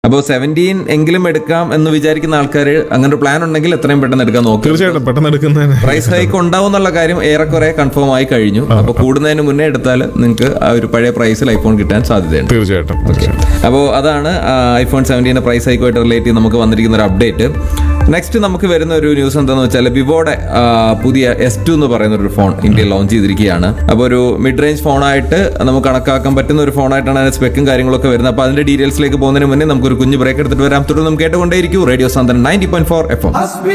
അപ്പോൾ 17 എങ്കിലും എടുക്കാം എന്ന് വിചാരിക്കുന്ന ആൾക്കാർ അങ്ങനെ ഒരു പ്ലാൻ ഉണ്ടെങ്കിൽ എത്രയും പെട്ടെന്ന് എടുക്കാൻ നോക്കുക. തീർച്ചയായിട്ടും പെട്ടെന്ന് എടുക്കുന്നതിന് പ്രൈസ് ഹൈക്ക് ഉണ്ടാവും എന്നുള്ള കാര്യം ഏറെക്കുറെ കൺഫേം ആയി കഴിഞ്ഞു. അപ്പോൾ കൂടുന്നതിന് മുന്നേ എടുത്താൽ നിങ്ങൾക്ക് ആ ഒരു പഴയ പ്രൈസിൽ ഐഫോൺ കിട്ടാൻ സാധ്യതയുണ്ട്. തീർച്ചയായിട്ടും. അപ്പോൾ അതാണ് ഐഫോൺ 17 പ്രൈസ് ഹൈക്കുമായിട്ട് റിലേറ്റ് ചെയ്ത് നമുക്ക് വന്നിരിക്കുന്ന ഒരു അപ്ഡേറ്റ്. നെക്സ്റ്റ് നമുക്ക് വരുന്ന ഒരു ന്യൂസ് എന്താണെന്ന് വെച്ചാൽ വിവോയുടെ പുതിയ S2 എന്ന് പറയുന്ന ഒരു ഫോൺ ഇന്ത്യയിൽ ലോഞ്ച് ചെയ്തിരിക്കുകയാണ്. അപ്പോൾ ഒരു മിഡ് റേഞ്ച് ഫോണായിട്ട് നമുക്ക് കണക്കാക്കാൻ പറ്റുന്ന ഒരു ഫോണായിട്ടാണ് അതിന്റെ സ്പെക്കും കാര്യങ്ങളൊക്കെ വരുന്നത്. അപ്പോൾ അതിന്റെ ഡീറ്റെയിൽസിലേക്ക് പോകുന്നതിന് മുന്നേ നമുക്കൊരു കുഞ്ഞു ബ്രേക്ക് എടുത്തിട്ട് വരാം. തുടർന്ന് നമുക്ക് കേട്ടുകൊണ്ടേയിരിക്കും റേഡിയോ സാന്ത്വനം 90.4 FM.